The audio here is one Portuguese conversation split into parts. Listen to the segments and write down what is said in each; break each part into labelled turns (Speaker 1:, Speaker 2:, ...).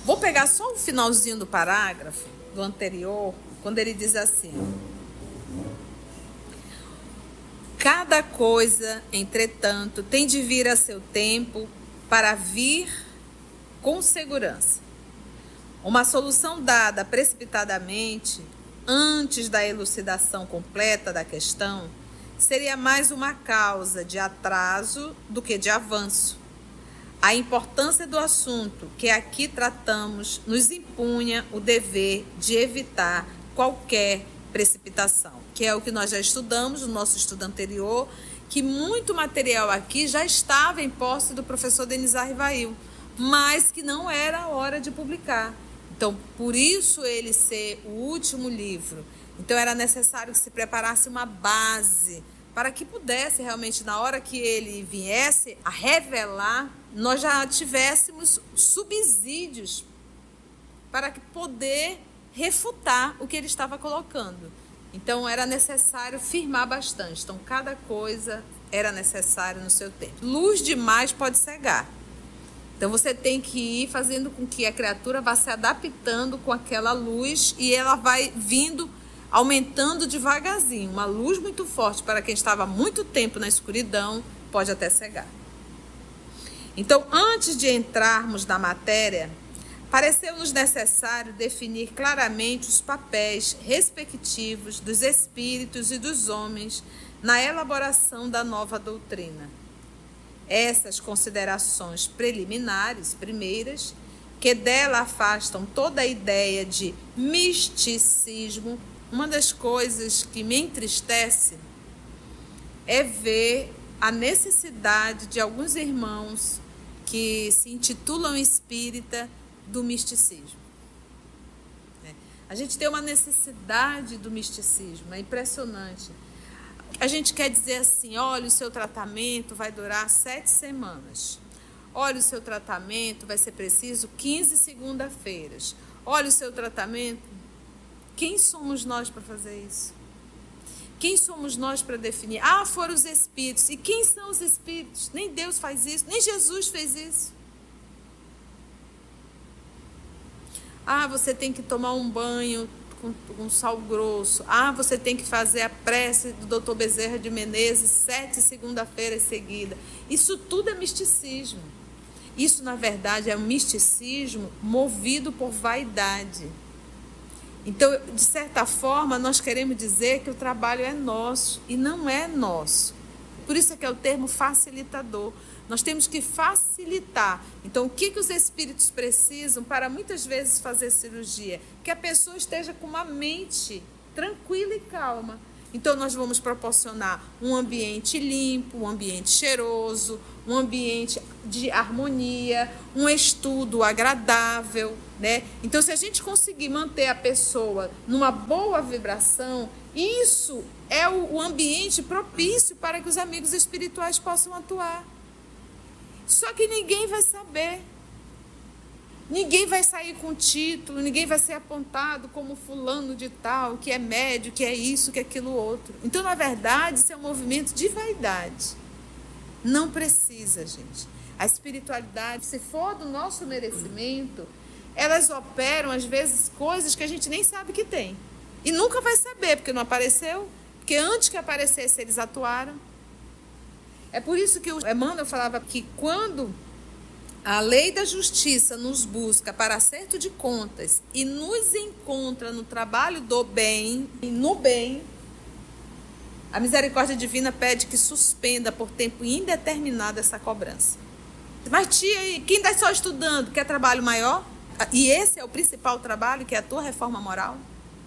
Speaker 1: Vou pegar só o finalzinho do parágrafo, do anterior, quando ele diz assim: cada coisa, entretanto, tem de vir a seu tempo para vir com segurança. Uma solução dada precipitadamente, antes da elucidação completa da questão, seria mais uma causa de atraso do que de avanço. A importância do assunto que aqui tratamos nos impunha o dever de evitar qualquer precipitação, que é o que nós já estudamos no nosso estudo anterior, que muito material aqui já estava em posse do professor Denizar Rivail, mas que não era a hora de publicar. Então, por isso ele ser o último livro. Então, era necessário que se preparasse uma base para que pudesse realmente, na hora que ele viesse a revelar, nós já tivéssemos subsídios para poder refutar o que ele estava colocando. Então, era necessário firmar bastante. Então, cada coisa era necessária no seu tempo. Luz demais pode cegar. Então, você tem que ir fazendo com que a criatura vá se adaptando com aquela luz e ela vai vindo, aumentando devagarzinho. Uma luz muito forte para quem estava há muito tempo na escuridão pode até cegar. Então, antes de entrarmos na matéria, pareceu-nos necessário definir claramente os papéis respectivos dos espíritos e dos homens na elaboração da nova doutrina. Essas considerações preliminares, primeiras, que dela afastam toda a ideia de misticismo, uma das coisas que me entristece é ver a necessidade de alguns irmãos que se intitulam espírita do misticismo. A gente tem uma necessidade do misticismo, é impressionante. A gente quer dizer assim: olha, o seu tratamento vai durar 7 semanas. Olha, o seu tratamento vai ser preciso 15 segunda-feiras. Olha, o seu tratamento... Quem somos nós para fazer isso? Quem somos nós para definir? Ah, foram os espíritos. E quem são os espíritos? Nem Deus faz isso, nem Jesus fez isso. Ah, você tem que tomar um banho com sal grosso. Ah, você tem que fazer a prece do Dr. Bezerra de Menezes 7 segunda-feiras seguidas. Isso tudo é misticismo. Isso, na verdade, é um misticismo movido por vaidade. Então, de certa forma, nós queremos dizer que o trabalho é nosso e não é nosso. Por isso é que é o termo facilitador. Nós temos que facilitar. Então, o que os espíritos precisam para muitas vezes fazer cirurgia? Que a pessoa esteja com uma mente tranquila e calma. Então, nós vamos proporcionar um ambiente limpo, um ambiente cheiroso, um ambiente de harmonia, um estudo agradável, né? Então, se a gente conseguir manter a pessoa numa boa vibração, isso é o ambiente propício para que os amigos espirituais possam atuar. Só que ninguém vai saber. Ninguém vai sair com título, ninguém vai ser apontado como fulano de tal, que é médio, que é isso, que é aquilo outro. Então, na verdade, isso é um movimento de vaidade. Não precisa, gente. A espiritualidade, se for do nosso merecimento, elas operam, às vezes, coisas que a gente nem sabe que tem. E nunca vai saber, porque não apareceu. Porque antes que aparecesse, eles atuaram. É por isso que o Emmanuel falava que quando a lei da justiça nos busca para acerto de contas e nos encontra no trabalho do bem e no bem, a misericórdia divina pede que suspenda por tempo indeterminado essa cobrança. Mas tia, quem está só estudando quer trabalho maior? E esse é o principal trabalho, que é a tua reforma moral?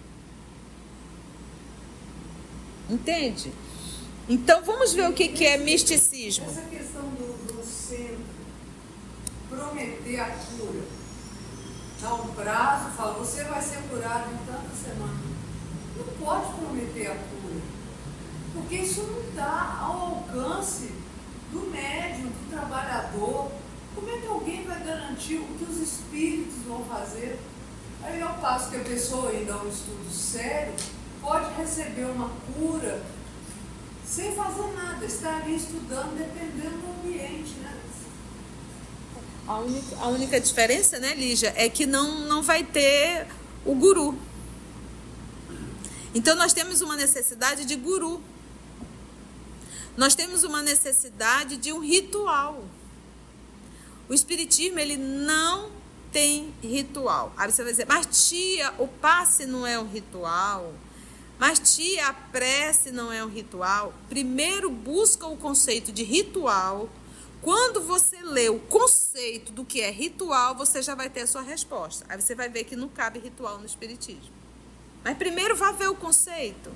Speaker 1: Entende? Então vamos ver o que é misticismo.
Speaker 2: Essa questão do centro prometer a cura, dá um prazo, fala, você vai ser curado em tantas semanas. Não pode prometer a cura, porque isso não está ao alcance do médium, do trabalhador. Como é que alguém vai garantir o que os espíritos vão fazer? Aí ao passo que a pessoa ainda um estudo sério pode receber uma cura sem fazer nada, estar ali estudando, dependendo do ambiente, né?
Speaker 1: A única diferença, né, Lígia, é que não vai ter o guru. Então, nós temos uma necessidade de guru. Nós temos uma necessidade de um ritual. O espiritismo, ele não tem ritual. Aí você vai dizer, mas tia, o passe não é um ritual. Mas tia, a prece não é um ritual. Primeiro busca o conceito de ritual. Quando você lê o conceito do que é ritual, você já vai ter a sua resposta. Aí você vai ver que não cabe ritual no espiritismo. Mas primeiro vá ver o conceito.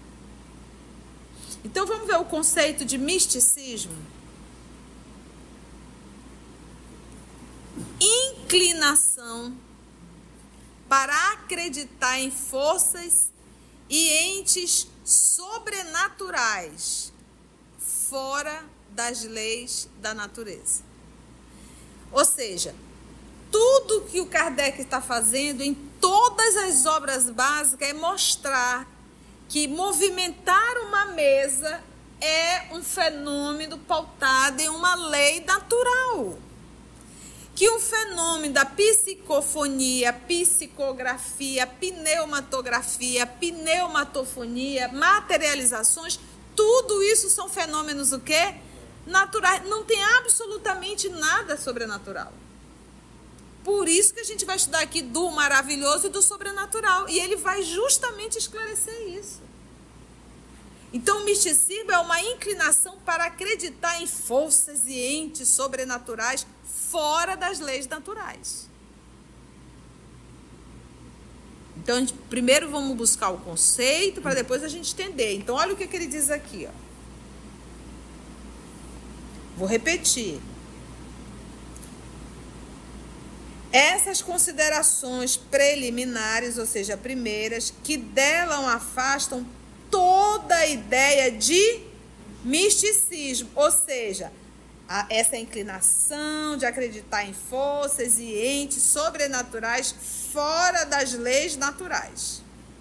Speaker 1: Então vamos ver o conceito de misticismo. Inclinação para acreditar em forças e entes sobrenaturais fora das leis da natureza. Ou seja, tudo que o Kardec está fazendo em todas as obras básicas é mostrar que movimentar uma mesa é um fenômeno pautado em uma lei natural. Que um fenômeno da psicofonia, psicografia, pneumatografia, pneumatofonia, materializações, tudo isso são fenômenos o quê? Naturais. Não tem absolutamente nada sobrenatural. Por isso que a gente vai estudar aqui do maravilhoso e do sobrenatural. E ele vai justamente esclarecer isso. Então, o misticismo é uma inclinação para acreditar em forças e entes sobrenaturais fora das leis naturais. Então, primeiro vamos buscar o conceito para depois a gente entender. Então, olha o que ele diz aqui. Ó. Vou repetir. Essas considerações preliminares, ou seja, primeiras, que dela afastam toda a ideia de misticismo, ou seja, essa inclinação de acreditar em forças e entes sobrenaturais fora das leis naturais.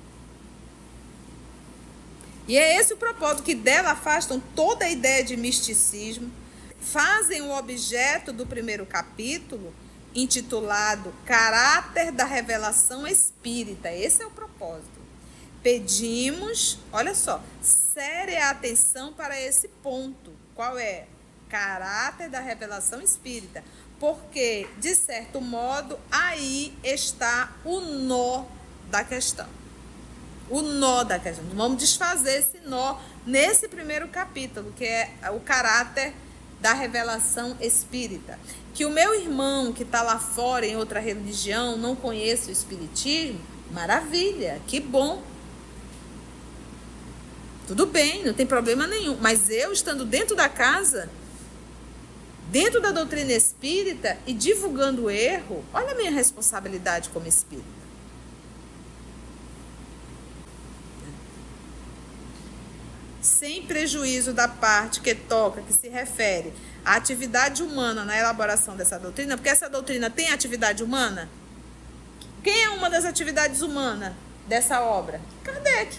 Speaker 1: E é esse o propósito, que dela afastam toda a ideia de misticismo, fazem o objeto do primeiro capítulo, intitulado Caráter da Revelação Espírita. Esse é o propósito. Pedimos, olha só, séria atenção para esse ponto. Qual é? Caráter da revelação espírita. Porque, de certo modo, aí está o nó da questão. O nó da questão. Vamos desfazer esse nó nesse primeiro capítulo, que é o caráter da revelação espírita. Que o meu irmão que está lá fora em outra religião não conheça o espiritismo, maravilha, que bom. Tudo bem, não tem problema nenhum. Mas eu, estando dentro da casa, dentro da doutrina espírita e divulgando o erro, olha a minha responsabilidade como espírita. Sem prejuízo da parte que toca, que se refere à atividade humana na elaboração dessa doutrina, porque essa doutrina tem atividade humana? Quem é uma das atividades humanas dessa obra? Kardec.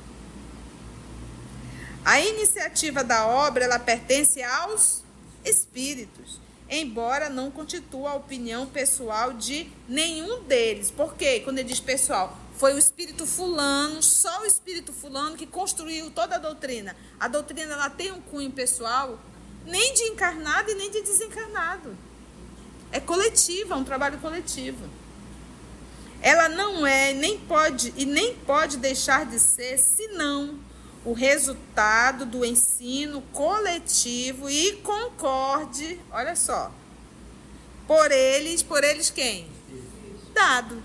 Speaker 1: A iniciativa da obra, ela pertence aos espíritos, embora não constitua a opinião pessoal de nenhum deles. Por quê? Quando ele diz pessoal, foi o espírito fulano, só o espírito fulano que construiu toda a doutrina. A doutrina, ela tem um cunho pessoal, nem de encarnado e nem de desencarnado. É coletiva, é um trabalho coletivo. Ela não é, nem pode deixar de ser, senão o resultado do ensino coletivo e concorde, olha só, por eles quem? Dado.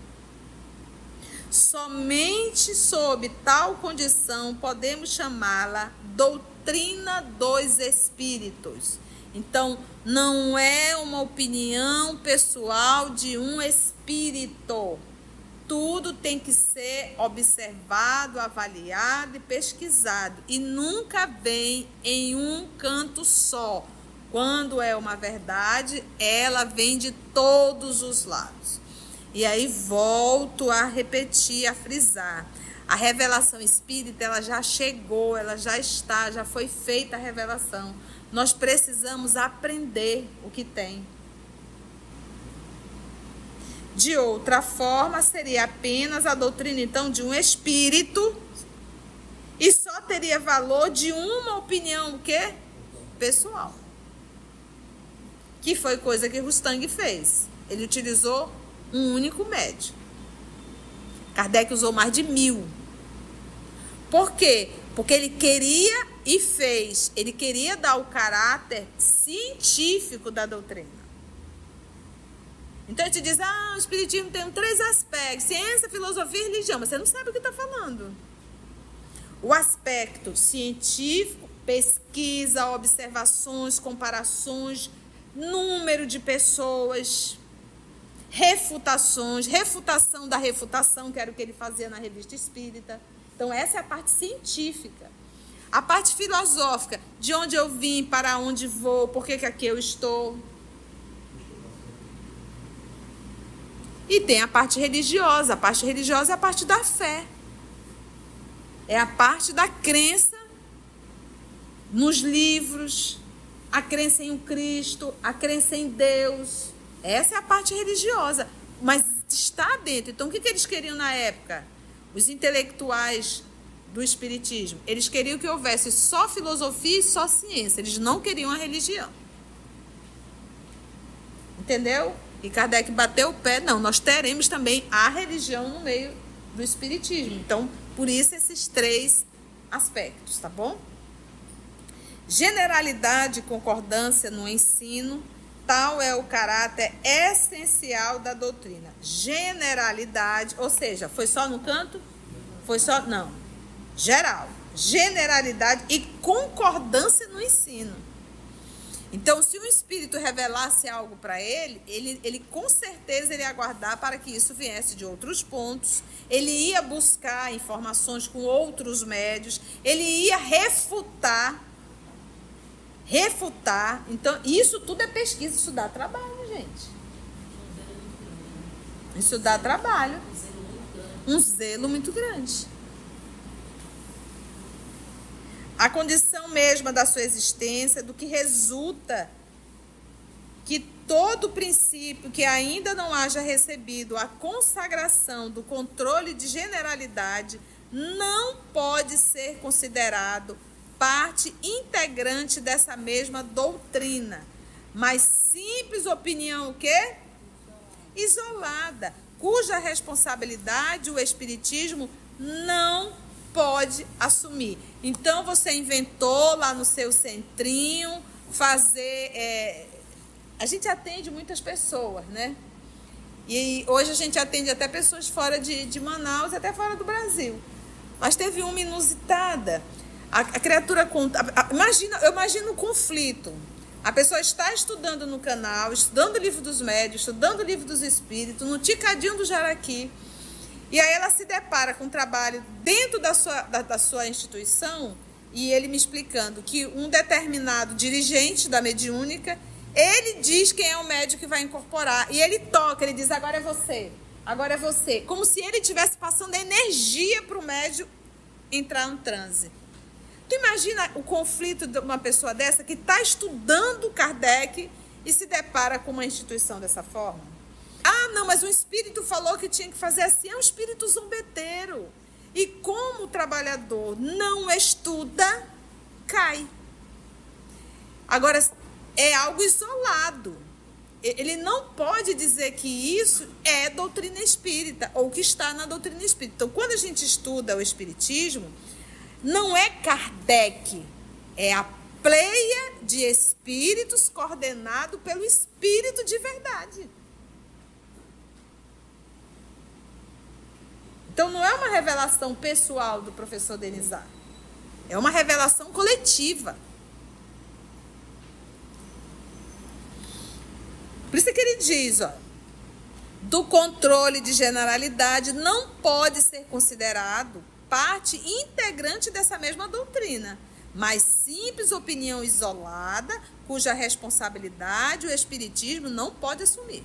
Speaker 1: Somente sob tal condição podemos chamá-la doutrina dos espíritos. Então, não é uma opinião pessoal de um espírito. Tudo tem que ser observado, avaliado e pesquisado. E nunca vem em um canto só. Quando é uma verdade, ela vem de todos os lados. E aí volto a repetir, a frisar. A revelação espírita, ela já chegou, ela já está, já foi feita a revelação. Nós precisamos aprender o que tem. De outra forma, seria apenas a doutrina, então, de um espírito e só teria valor de uma opinião, o quê? Pessoal. Que foi coisa que Rustang fez. Ele utilizou um único médium. Kardec usou mais de 1000. Por quê? Porque ele queria e fez. Ele queria dar o caráter científico da doutrina. Então, ele te diz, o espiritismo tem 3 aspectos, ciência, filosofia e religião, mas você não sabe o que está falando. O aspecto científico, pesquisa, observações, comparações, número de pessoas, refutações, refutação da refutação, que era o que ele fazia na Revista Espírita. Então, essa é a parte científica. A parte filosófica, de onde eu vim, para onde vou, por que aqui eu estou. E tem a parte religiosa. A parte religiosa é a parte da fé. É a parte da crença nos livros, a crença em um Cristo, a crença em Deus. Essa é a parte religiosa. Mas está dentro. Então, o que eles queriam na época? Os intelectuais do espiritismo. Eles queriam que houvesse só filosofia e só ciência. Eles não queriam a religião. Entendeu? E Kardec bateu o pé, não, nós teremos também a religião no meio do espiritismo. Então, por isso esses 3 aspectos, tá bom? Generalidade e concordância no ensino, tal é o caráter essencial da doutrina. Generalidade, ou seja, foi só no canto? Foi só, não, geral. Generalidade e concordância no ensino. Então, se o espírito revelasse algo para ele com certeza ele ia aguardar para que isso viesse de outros pontos, ele ia buscar informações com outros médios, ele ia refutar. Então, isso tudo é pesquisa, isso dá trabalho, gente. Isso dá trabalho. Um zelo muito grande. A condição mesma da sua existência, do que resulta que todo princípio que ainda não haja recebido a consagração do controle de generalidade não pode ser considerado parte integrante dessa mesma doutrina, mas simples opinião o quê? Isolada, cuja responsabilidade o espiritismo não pode assumir. Então, você inventou lá no seu centrinho fazer... A gente atende muitas pessoas, né? E hoje a gente atende até pessoas fora de Manaus, até fora do Brasil. Mas teve uma inusitada. A criatura conta... Eu imagino o conflito. A pessoa está estudando no canal, estudando o livro dos médios, estudando o livro dos espíritos, no ticadinho do Jaraqui. E aí ela se depara com um trabalho dentro da sua instituição, e ele me explicando que um determinado dirigente da mediúnica, ele diz quem é o médium que vai incorporar. E ele toca, ele diz, agora é você, agora é você. Como se ele estivesse passando energia para o médium entrar no transe. Tu imagina o conflito de uma pessoa dessa que está estudando Kardec e se depara com uma instituição dessa forma? Não, mas o espírito falou que tinha que fazer assim. É um espírito zombeteiro. E como o trabalhador não estuda, cai. Agora, é algo isolado. Ele não pode dizer que isso é doutrina espírita, ou que está na doutrina espírita. Então, quando a gente estuda o espiritismo, não é Kardec, é a pleia de espíritos coordenado pelo espírito de verdade. Então, não é uma revelação pessoal do professor Denizar. É uma revelação coletiva. Por isso que ele diz, do controle de generalidade não pode ser considerado parte integrante dessa mesma doutrina, mas simples opinião isolada, cuja responsabilidade o espiritismo não pode assumir.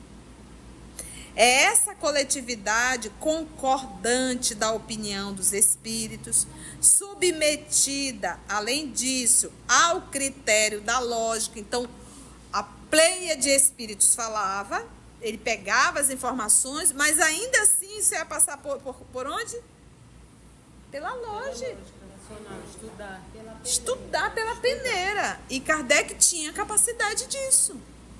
Speaker 1: É essa coletividade concordante da opinião dos espíritos, submetida, além disso, ao critério da lógica. Então, a pleia de espíritos falava, ele pegava as informações, mas ainda assim isso ia passar por onde? Pela lógica. Estudar pela peneira. E Kardec tinha capacidade disso.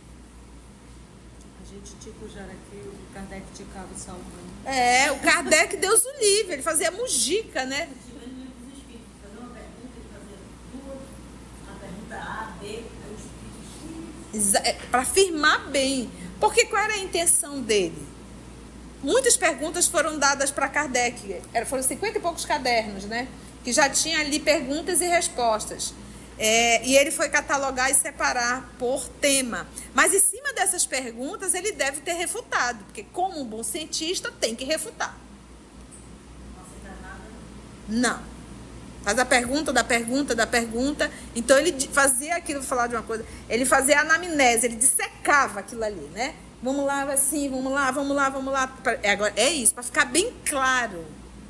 Speaker 3: A gente tica o jaraqui, o Kardec ticava o salmão.
Speaker 1: O Kardec, Deus o livre, ele fazia mujica, né? Para afirmar bem. Porque qual era a intenção dele? Muitas perguntas foram dadas para Kardec. Foram 50 e poucos cadernos, né? Que já tinha ali perguntas e respostas. E ele foi catalogar e separar por tema. Mas em cima dessas perguntas ele deve ter refutado. Porque como um bom cientista tem que refutar. Não. Faz a pergunta da pergunta da pergunta. Então ele fazia aquilo, vou falar de uma coisa. Ele fazia a anamnese, ele dissecava aquilo ali, né? Vamos lá, assim, vamos lá. Agora, é isso, para ficar bem claro.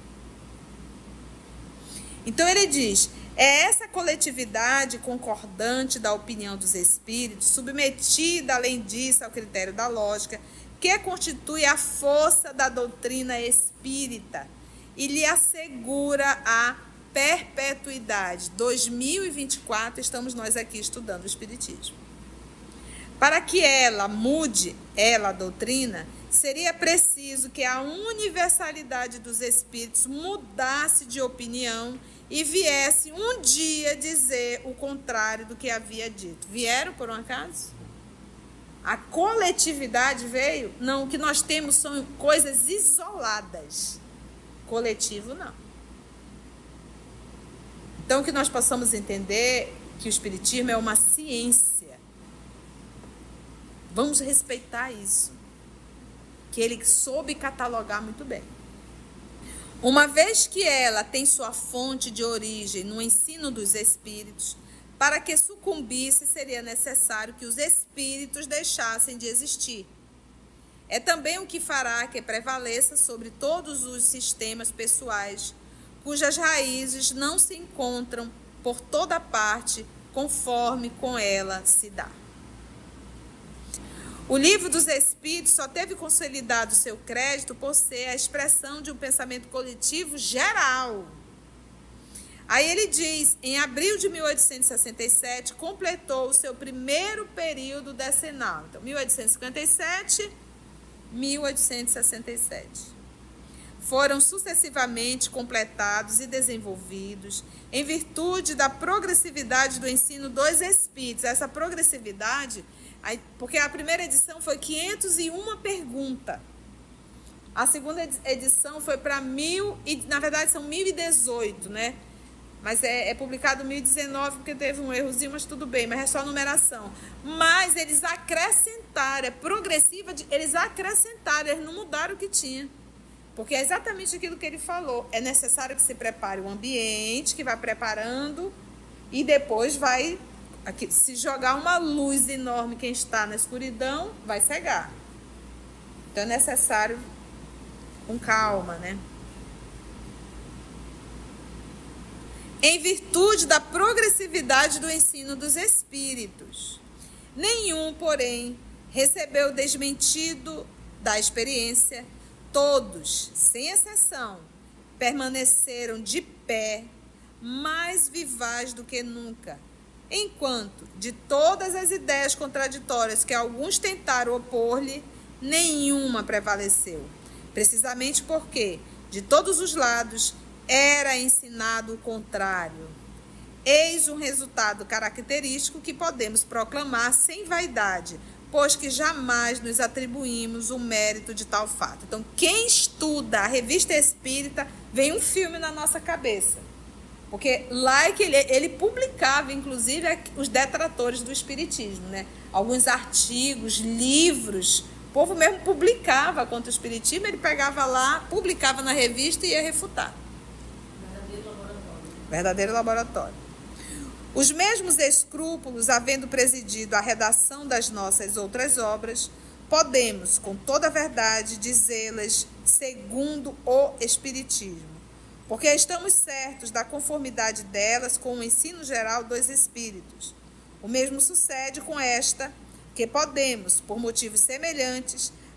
Speaker 1: Então ele diz: é essa coletividade concordante da opinião dos espíritos, submetida, além disso, ao critério da lógica, que constitui a força da doutrina espírita e lhe assegura a perpetuidade. 2024 estamos nós aqui estudando o Espiritismo. Para que ela mude, a doutrina, seria preciso que a universalidade dos espíritos mudasse de opinião e viesse um dia dizer o contrário do que havia dito. Vieram por um acaso? A coletividade veio? Não, o que nós temos são coisas isoladas. Coletivo, não. Então, que nós possamos entender que o Espiritismo é uma ciência. Vamos respeitar isso. Que ele soube catalogar muito bem. Uma vez que ela tem sua fonte de origem no ensino dos espíritos, para que sucumbisse seria necessário que os espíritos deixassem de existir. É também o que fará que prevaleça sobre todos os sistemas pessoais, cujas raízes não se encontram por toda parte, conforme com ela se dá. O Livro dos Espíritos só teve consolidado seu crédito por ser a expressão de um pensamento coletivo geral. Aí ele diz, em abril de 1867, completou o seu primeiro período decenal. Então, 1857, 1867. Foram sucessivamente completados e desenvolvidos em virtude da progressividade do ensino dos espíritos. Essa progressividade, porque a primeira edição foi 501 perguntas. A segunda edição foi para 1000, e na verdade são 1018, né? Mas é publicado 1019 porque teve um errozinho, mas tudo bem, mas é só a numeração. Mas eles acrescentaram, é progressiva, eles acrescentaram, eles não mudaram o que tinha. Porque é exatamente aquilo que ele falou. É necessário que se prepare o ambiente, que vai preparando, e depois vai, aqui, se jogar uma luz enorme, quem está na escuridão, vai cegar. Então é necessário com calma, né? Em virtude da progressividade do ensino dos espíritos. Nenhum, porém, recebeu desmentido da experiência. Todos, sem exceção, permaneceram de pé, mais vivaz do que nunca, enquanto, de todas as ideias contraditórias que alguns tentaram opor-lhe, nenhuma prevaleceu, precisamente porque, de todos os lados, era ensinado o contrário. Eis um resultado característico que podemos proclamar sem vaidade, pois que jamais nos atribuímos o mérito de tal fato. Então, quem estuda a Revista Espírita, vem um filme na nossa cabeça. Porque lá é que ele publicava, inclusive, os detratores do Espiritismo, né? Alguns artigos, livros. O povo mesmo publicava contra o Espiritismo, ele pegava lá, publicava na revista e ia refutar.
Speaker 3: Verdadeiro laboratório.
Speaker 1: Verdadeiro laboratório. Os mesmos escrúpulos, havendo presidido a redação das nossas outras obras, podemos, com toda a verdade, dizê-las segundo o Espiritismo, porque estamos certos da conformidade delas com o ensino geral dos Espíritos. O mesmo sucede com esta, que podemos, por motivos semelhantes,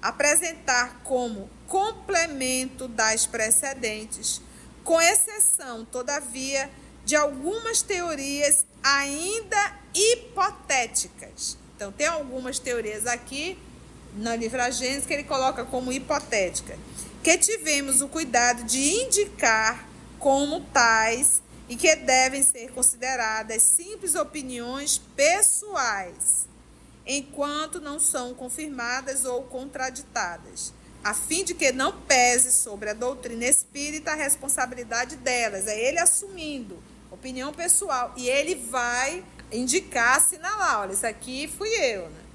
Speaker 1: apresentar como complemento das precedentes, com exceção, todavia, de algumas teorias ainda hipotéticas. Então, tem algumas teorias aqui no livro A Gênesis que ele coloca como hipotética, que tivemos o cuidado de indicar como tais e que devem ser consideradas simples opiniões pessoais, enquanto não são confirmadas ou contraditadas, a fim de que não pese sobre a doutrina espírita a responsabilidade delas. É ele assumindo opinião pessoal e ele vai indicar, assinalar, olha, isso aqui fui eu, né?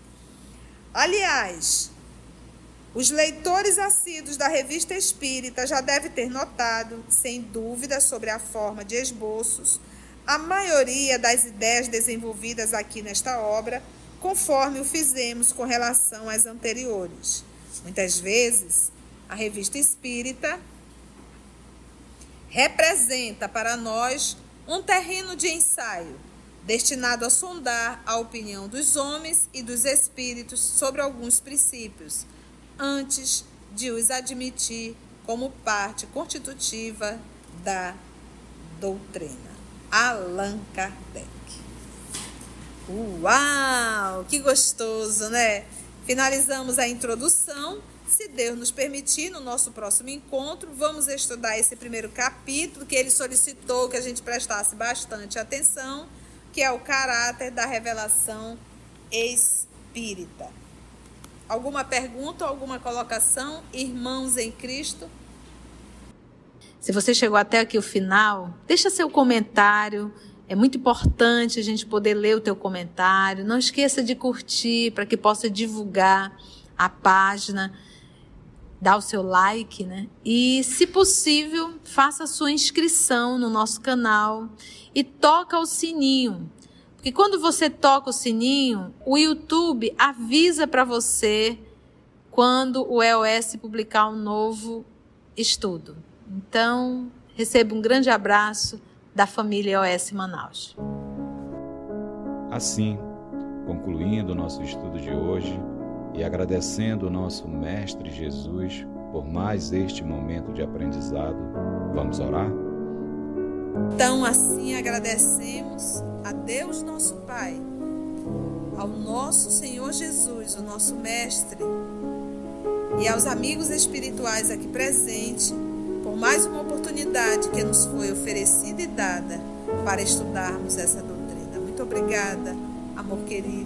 Speaker 1: Aliás, os leitores assíduos da Revista Espírita já devem ter notado, sem dúvida, sobre a forma de esboços, a maioria das ideias desenvolvidas aqui nesta obra, conforme o fizemos com relação às anteriores. Muitas vezes, a Revista Espírita representa para nós um terreno de ensaio, destinado a sondar a opinião dos homens e dos espíritos sobre alguns princípios, antes de os admitir como parte constitutiva da doutrina. Allan Kardec. Uau! Que gostoso, né? Finalizamos a introdução. Se Deus nos permitir, no nosso próximo encontro, vamos estudar esse primeiro capítulo que ele solicitou que a gente prestasse bastante atenção, que é o caráter da revelação espírita. Alguma pergunta ou alguma colocação, irmãos em Cristo? Se você chegou até aqui o final, deixa seu comentário. É muito importante a gente poder ler o teu comentário. Não esqueça de curtir para que possa divulgar a página. Dá o seu like, né? E, se possível, faça a sua inscrição no nosso canal e toca o sininho. Porque quando você toca o sininho, o YouTube avisa para você quando o EOS publicar um novo estudo. Então, receba um grande abraço da família EOS Manaus.
Speaker 4: Assim, concluindo o nosso estudo de hoje e agradecendo o nosso Mestre Jesus por mais este momento de aprendizado, vamos orar?
Speaker 1: Então, assim agradecemos a Deus nosso Pai, ao nosso Senhor Jesus, o nosso Mestre, e aos amigos espirituais aqui presentes, por mais uma oportunidade que nos foi oferecida e dada para estudarmos essa doutrina. Muito obrigada, amor querido.